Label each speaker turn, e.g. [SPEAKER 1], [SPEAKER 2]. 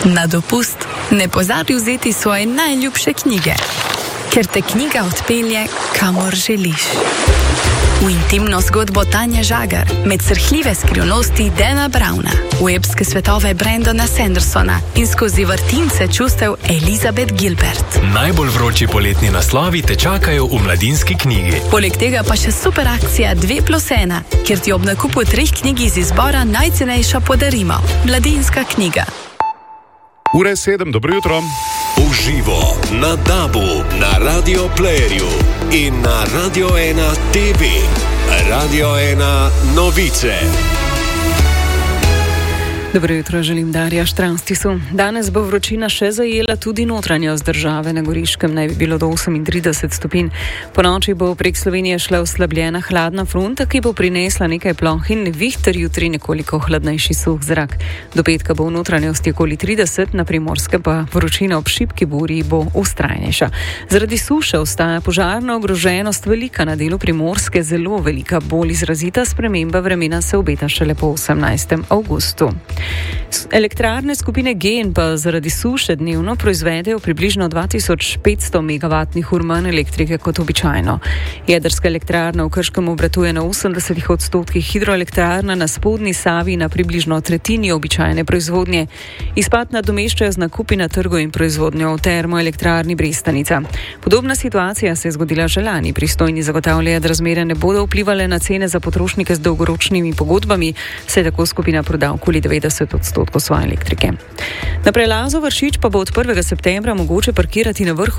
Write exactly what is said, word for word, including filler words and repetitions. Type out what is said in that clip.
[SPEAKER 1] Na dopust ne pozabi vzeti svoje najljubše knjige, ker te knjiga odpelje, kamor želiš. V intimno zgodbo Tanje Žagar, med srhljive skrivnosti Dana Browna, v epske svetove Brandona Sandersona in skozi vrtince čustev Elizabeth Gilbert.
[SPEAKER 2] Najbolj vroči poletni naslovi te čakajo v Mladinski knjigi.
[SPEAKER 1] Poleg tega pa še super akcija dve plus ena, kjer ti ob nakupu treh knjig iz izbora najcenejša podarimo. Mladinska knjiga.
[SPEAKER 3] Ure sedem, dobro jutro.
[SPEAKER 4] Uživo na Dabu, na Radio Playerju in na Radio ena T V. Radio ena novice.
[SPEAKER 5] Dobro jutro, želim Darja Štranstisu. Danes bo vročina še zajela tudi notranjost države. Na Goriškem naj bi bilo do osemintrideset stopinj. Po noči bo prek Slovenije šla oslabljena hladna fronta, ki bo prinesla nekaj ploh in nevihter, jutri nekoliko hladnejši suh zrak. Do petka bo v notranjosti okoli trideset, na Primorske pa vročina ob šibki burji bo vztrajnejša. Zaradi suše ostaja požarna ogroženost velika, na delu Primorske zelo velika, bolj izrazita sprememba vremena se obeta šele po osemnajstem avgustu. Elektrarne skupine Gen pa zaradi suše dnevno proizvedejo približno dva tisoč petsto megavatnih ur manj elektrike kot običajno. Jedrska elektrarna v Krškem obratuje na osemdesetih odstotkih, hidroelektrarna na spodnji Savi na približno tretjini običajne proizvodnje. Izpad nadomeščajo z nakupi na trgu in proizvodnjo v termoelektrarni Brestanica. Podobna situacija se je zgodila že lani. Pristojni zagotavljajo, da razmere ne bodo vplivale na cene za potrošnike z dolgoročnimi pogodbami, saj tako skupina proda okoli devetdeset odstotkov svoje elektrike. Na prelazu Vršič pa bo od prvega septembra mogoče parkirati na vrhu